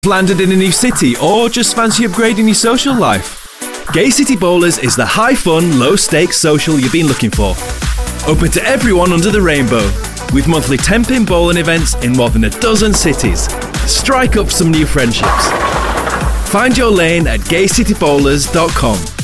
Landed in a new city or just fancy upgrading your social life? Gay City Bowlers is the high-fun, low-stakes social you've been looking for. Open to everyone under the rainbow, with monthly 10-pin bowling events in more than a dozen cities. Strike up some new friendships. Find your lane at gaycitybowlers.com.